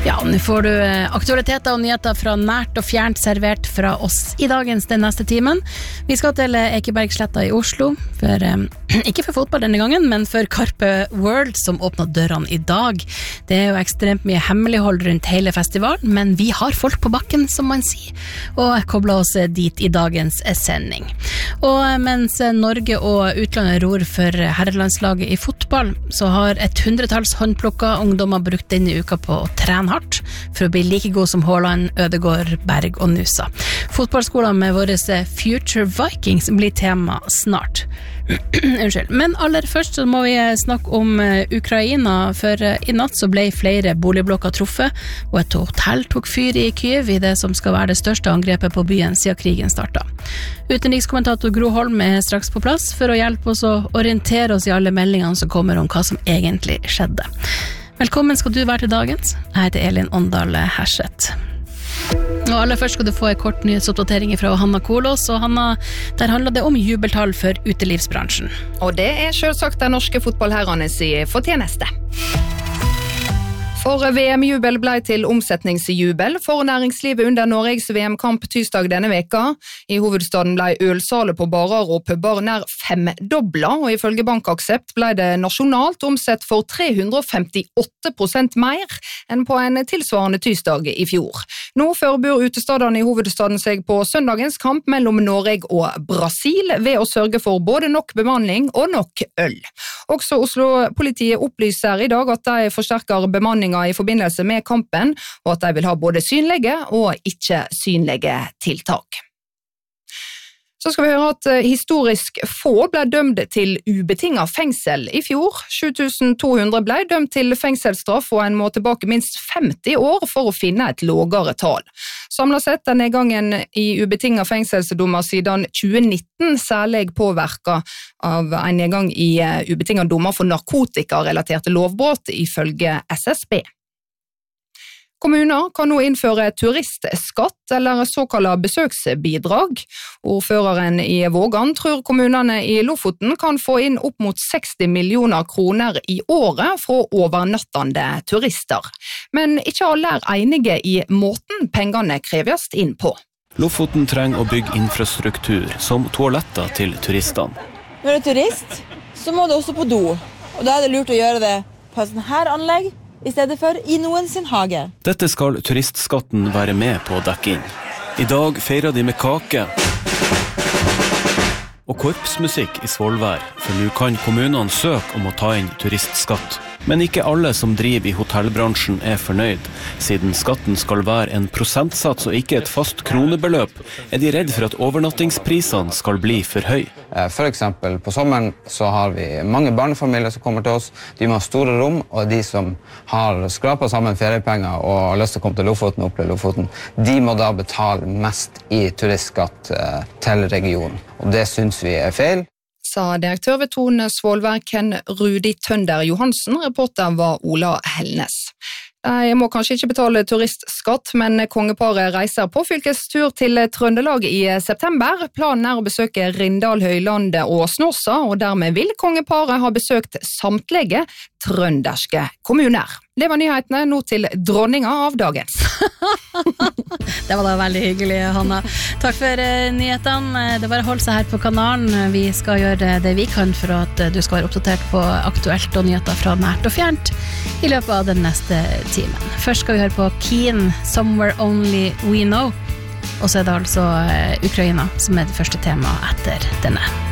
Ja, nu får du aktualiteter og nyheter fra nært og fjernt servert fra oss I dagens den neste timen. Vi skal til Ekebergsletta I Oslo, ikke for fotball denne gangen, men for Carpe World som åpnet dørene I dag. Det jo ekstremt mye hemmelighold rundt hele festivalen, men vi har folk på bakken, som man sier, og kobler oss dit I dagens sending. Og mens Norge og utlandet ror for herrelandslaget I fotball, så har 100-talls håndplukka ungdommer brukt denne uka på å trene hardt for å bli like god som Haaland, Ødegård, Berg og Nusa. Fotballskolen med våre Future Vikings blir tema snart. Unnskyld. Men aller først så må vi snakke om Ukraina, for I natt så ble flere boligblokker truffet, og et hotell tok fyr I Kyiv I det som skal være det største angrepet på byen siden krigen startet. Utenrikskommentator Gro Holm straks på plass for å hjelpe oss å orientere oss I alle meldingene som kommer om hva som egentlig skjedde. Velkommen skal du være til dagens. Jeg heter Elin Åndal Herseth. Og aller først skal du få en kort nyhetsoppdatering fra Hanna Kolås, og Hanna, der handler det om jubeltall for utelivsbransjen. Og det selvsagt den norske fotballherrene sin fortjeneste. For VM-jubel ble til omsetningsjubel for næringslivet under Norges VM-kamp tirsdag denne veka. I hovedstaden ble ølsalet på barer og pubber nær 5-doblet, og ifølge Bankaksept ble det nasjonalt omsett for 358% mer enn på en tilsvarende tirsdag I fjor. Nå forbereder utestadene I hovedstaden seg på søndagens kamp mellom Norge og Brasil ved å sørge for både nok bemanning og nok øl. Også Oslo-politiet opplyser I dag at de forsterker bemanninga I forbindelse med kampen, og at de vil ha både synlige og ikke synlige tiltak. Så skal vi høre at historisk få ble dømt til ubetinget fengsel I fjor. 7200 ble dømt til fengselsstraff, og en må tilbake minst 50 år for å finne et lavere tall. Samlet sett nedgangen I ubetinget fengselsdommer siden 2019, særlig påvirket av en nedgang I ubetinget dommer for narkotikarelaterte lovbrott ifølge SSB. Kommuner kan nå innføre turistskatt eller såkalt besøksbidrag. Ordføreren I Vågan tror kommunene I Lofoten kan få inn opp mot 60 millioner kroner I året fra overnattende turister. Men ikke alle enige I måten pengene kreves inn på. Lofoten trenger å bygge infrastruktur som toaletter til turistene. Når du turist, så må du også på do. Og da det lurt å gjøre det på et sånt her anlegg, I stedet for I noen sin hage. Dette skal turistskatten være med på å dekke inn. I dag feirer de med kake og korpsmusikk I Svolvær, for nå kan kommunene søke om å ta inn turistskatt. Men ikke alle som driver I hotellbransjen fornøyd. Siden skatten skal være en prosentsats og ikke et fast kronebeløp, de redd for at overnattingsprisene skal bli for høy. For eksempel på sommeren så har vi mange barnefamilier som kommer til oss. De må ha store rom, og de som har skrapet sammen feriepenger og har lyst til å komme til Lofoten og oppleve Lofoten, de må da betale mest I turistskatt til regionen. Og det synes vi feil. Sa direktør ved Tone Svolvær Ken Rudi Tønder Johansen, reporter var Ola Helnes. De må kanskje ikke betale turistskatt, men kongeparet reiser på fylkestur til Trøndelag I september. Planen å besøke Rindal, Høylandet og Snåsa, og dermed vil kongeparet ha besøkt samtlige trønderske kommuner. Det var nyhetene, nå til dronninga av dagens. Det var da veldig hyggelig, Hanna. Takk for nyhetene. Det bare hold seg her på kanalen. Vi skal gjøre det vi kan for at du skal være oppdatert på aktuelt og nyheter fra nært og fjernt I løpet av den neste timen. Først skal vi høre på Keen, Somewhere Only We Know. Og så det altså Ukraina som det første tema etter denne.